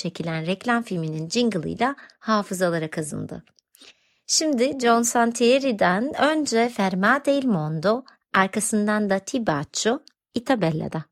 çekilen reklam filminin jingle'ıyla hafızalara kazındı. Şimdi John Santieri'den önce Fermate il mondo, arkasından da Ti bacio, Itabella'da.